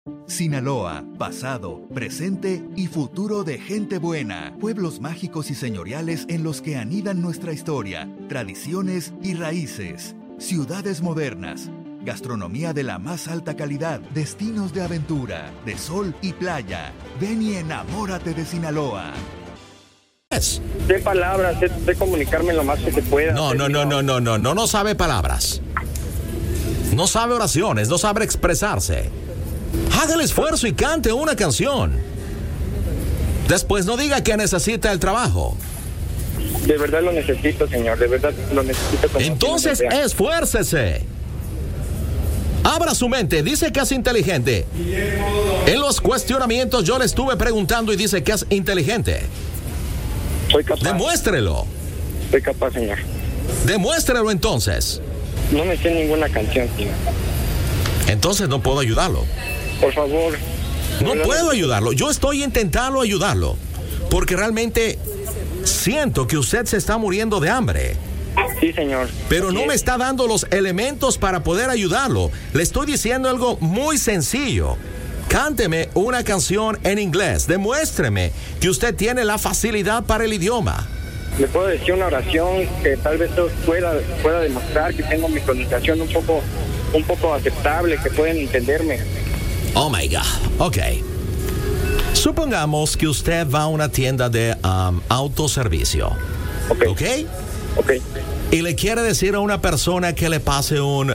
Sinaloa, pasado, presente y futuro de gente buena. Pueblos mágicos y señoriales en los que anidan nuestra historia, tradiciones y raíces. Ciudades modernas. Gastronomía de la más alta calidad. Destinos de aventura, de sol y playa. Ven y enamórate de Sinaloa. Sé palabras, sé comunicarme lo más que se pueda. No sabe palabras. No sabe oraciones, no sabe expresarse. Haga el esfuerzo y cante una canción. Después no diga que necesita el trabajo. De verdad lo necesito, señor, de verdad lo necesito. Entonces esfuércese. Abra su mente, dice que es inteligente. En los cuestionamientos yo le estuve preguntando y dice que es inteligente. Soy capaz. Demuéstrelo. Soy capaz, señor. Demuéstrelo entonces. No me sé ninguna canción, señor. Entonces no puedo ayudarlo. Por favor. No puedo ayudarlo. Yo estoy intentando ayudarlo. Porque realmente siento que usted se está muriendo de hambre. Sí, señor. Pero no me está dando los elementos para poder ayudarlo. Le estoy diciendo algo muy sencillo. Cánteme una canción en inglés. Demuéstreme que usted tiene la facilidad para el idioma. Le puedo decir una oración que tal vez pueda demostrar que tengo mi pronunciación un poco aceptable, que pueden entenderme. Oh my God. Ok. Supongamos que usted va a una tienda de autoservicio. Ok. Y le quiere decir a una persona que le pase un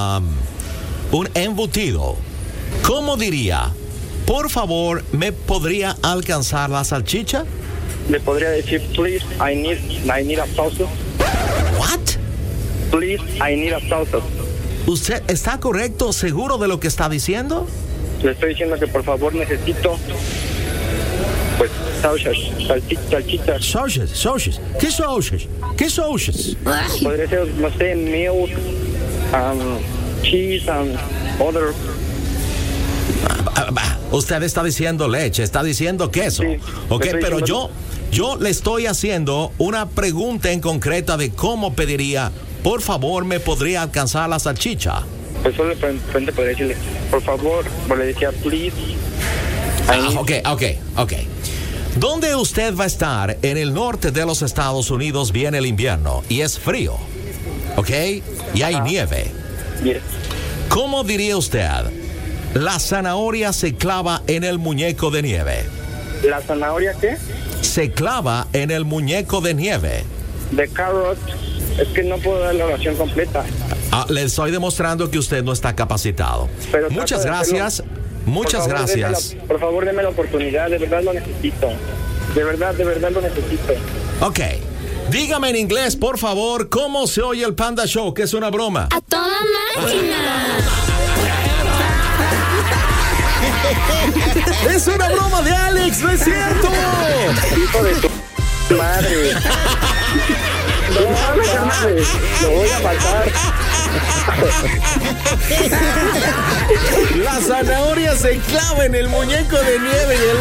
embutido. ¿Cómo diría? Por favor, ¿me podría alcanzar la salchicha? Le podría decir, please, I need a sausage. What? Please, I need a sausage. ¿Usted está correcto, seguro de lo que está diciendo? Le estoy diciendo que por favor necesito, pues, salchichas. Sausages. ¿Qué sausages? ¿Qué sausages? Podría ser, no sé, milk, cheese, other. Usted está diciendo leche, está diciendo queso. Sí, ok, pero yo le estoy haciendo una pregunta en concreta de cómo pediría, por favor, ¿me podría alcanzar la salchicha? Pues solo de frente podría decirle, por favor, o le decía, please. Ok. ¿Dónde usted va a estar? En el norte de los Estados Unidos viene el invierno y es frío, ¿ok? Y hay nieve. Yes. ¿Cómo diría usted? La zanahoria se clava en el muñeco de nieve. ¿La zanahoria qué? Se clava en el muñeco de nieve. The carrot. Es que no puedo dar la oración completa. Le estoy demostrando que usted no está capacitado. Pero muchas gracias. Muchas gracias. Por favor, deme la oportunidad. De verdad lo necesito. De verdad lo necesito. Ok. Dígame en inglés, por favor, cómo se oye el Panda Show, que es una broma. ¡A toda máquina! ¡Es una broma de Alex! ¡No es cierto! Hijo de tu madre. No mames, lo voy a matar. La zanahoria se clava en el muñeco de nieve y el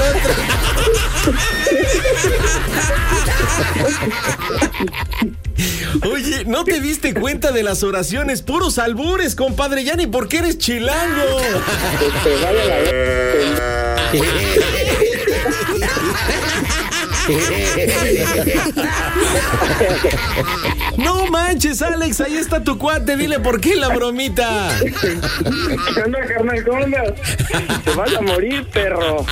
otro. Oye, ¿no te diste cuenta de las oraciones? Puros albures, compadre. Ya ni porque eres chilango. No manches, Alex, ahí está tu cuate. Dile por qué la bromita. ¿Qué onda, carnal? ¿Cómo andas? Te vas a morir, perro.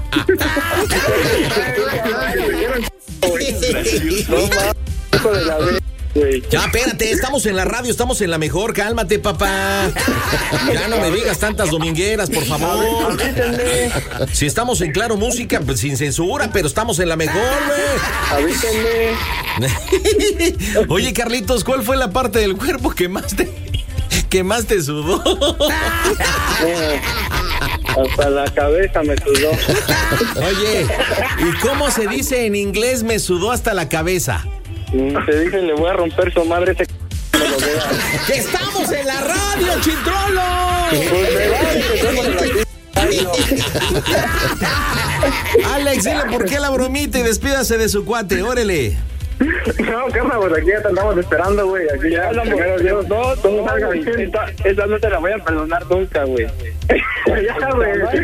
Hijo de la vez. Ya, espérate, estamos en la radio, estamos en la mejor, cálmate, papá. Ya no me digas tantas domingueras, por favor. Si estamos en Claro Música, pues sin censura, pero estamos en la mejor, güey. Avísenme. Oye, Carlitos, ¿cuál fue la parte del cuerpo que más te sudó? Hasta la cabeza me sudó. Oye, ¿y cómo se dice en inglés me sudó hasta la cabeza? Te dicen, le voy a romper su madre ese cuando lo vea. ¡Que estamos en la radio, Chintrolo! Pues me vale, que estamos en la Alex, dile por qué la bromita y despídase de su cuate, órale. No, carnal, pues aquí ya te andamos esperando, güey. Aquí ya primero Dios. No, tú no salgas. Esa no te la voy a perdonar nunca, güey. Ya, güey.